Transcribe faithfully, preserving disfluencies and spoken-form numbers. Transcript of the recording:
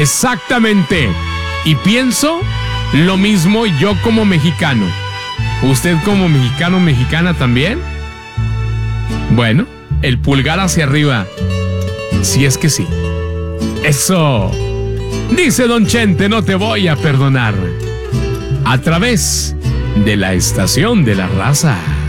Exactamente. Y pienso lo mismo yo como mexicano. ¿Usted como mexicano, mexicana también? Bueno, el pulgar hacia arriba. Si es que sí. Eso. Dice Don Chente, no te voy a perdonar. A través de la estación de la raza.